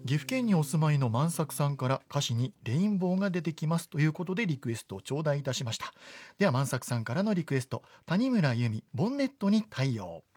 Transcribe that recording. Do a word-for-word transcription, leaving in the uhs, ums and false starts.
岐阜県にお住まいの万作さんから歌詞にレインボーが出てきますということでリクエストを頂戴いたしました。では万作さんからのリクエスト、谷村由美ボンネットに太陽。